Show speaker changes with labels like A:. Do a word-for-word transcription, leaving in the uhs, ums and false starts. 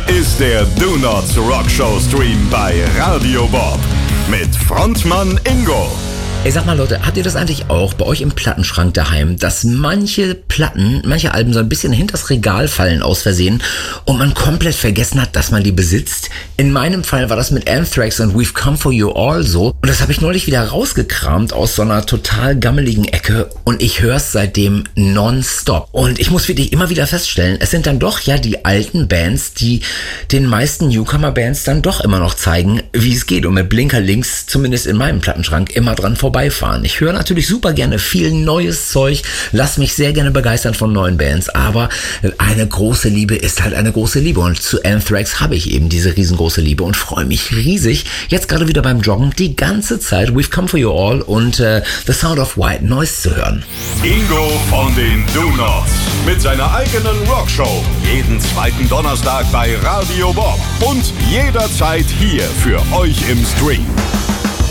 A: ist der Do Nots Rock Show Stream bei Radio Bob mit Frontmann Ingo.
B: Ey, sag mal Leute, habt ihr das eigentlich auch bei euch im Plattenschrank daheim, dass manche Platten, manche Alben so ein bisschen hinters Regal fallen aus Versehen und man komplett vergessen hat, dass man die besitzt? In meinem Fall war das mit Anthrax und We've Come For You All so und das habe ich neulich wieder rausgekramt aus so einer total gammeligen Ecke und ich höre es seitdem nonstop. Und ich muss wirklich immer wieder feststellen, es sind dann doch ja die alten Bands, die den meisten Newcomer-Bands dann doch immer noch zeigen, wie es geht und mit Blinker links, zumindest in meinem Plattenschrank, immer dran vorbeifahren. Ich höre natürlich super gerne viel neues Zeug, lass mich sehr gerne begeistern von neuen Bands, aber eine große Liebe ist halt eine große Liebe und zu Anthrax habe ich eben diese riesengroße Liebe und freue mich riesig, jetzt gerade wieder beim Joggen die ganze Zeit We've Come For You All und äh, The Sound of White Noise zu hören.
A: Ingo von den Do Nots mit seiner eigenen Rockshow. Jeden zweiten Donnerstag bei Radio Bob und jederzeit hier für euch im Stream.